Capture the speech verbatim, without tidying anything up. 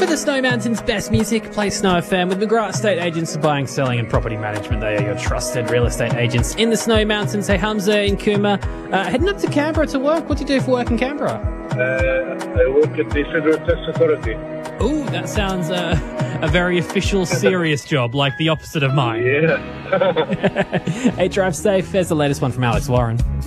for the Snowy Mountain's best music, play Snow F M with McGrath Estate Agents for buying, selling and property management. They are your trusted real estate agents in the Snowy Mountains. Hey, Hamza in Cooma. Uh, heading up to Canberra to work. What do you do for work in Canberra? Uh, I work at the Federal Tax Authority. Ooh, that sounds uh, a very official, serious job, like the opposite of mine. Yeah. Hey, drive safe. There's the latest one from Alex Warren.